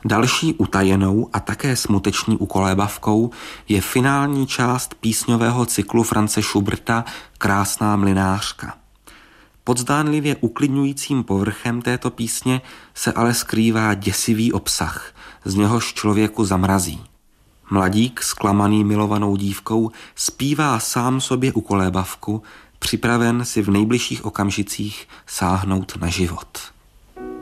Další utajenou a také smuteční ukolébavkou je finální část písňového cyklu Franze Schuberta Krásná mlynářka. Pod zdánlivě uklidňujícím povrchem této písně se ale skrývá děsivý obsah, z něhož člověku zamrazí. Mladík, zklamaný milovanou dívkou, zpívá sám sobě ukolébavku, připraven si v nejbližších okamžicích sáhnout na život.